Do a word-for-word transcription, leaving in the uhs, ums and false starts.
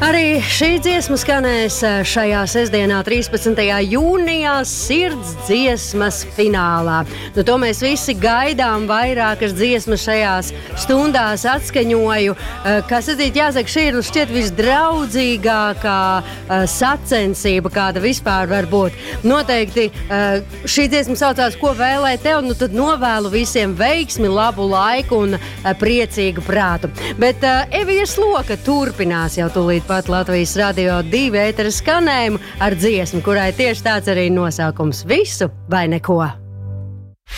Arī šī dziesma skanēs šajā sestdienā, trīspadsmitajā jūnijā, sirds dziesmas finālā. Nu, to mēs visi gaidām, vairākas dziesmas šajās stundās atskaņoju. Kas atzīt, jāsaka, šī ir šķiet visdraudzīgākā sacensība, kāda vispār var būt. Noteikti šī dziesma saucās Ko vēlēt tev, nu tad novēlu visiem veiksmi, labu laiku un priecīgu prātu. Bet Evijas Loka turpinās jau tūlīt pat Latvijas Radio divi ētera skanējumu ar dziesmu, kurai tieši tāds arī nosaukums – Visu vai neko.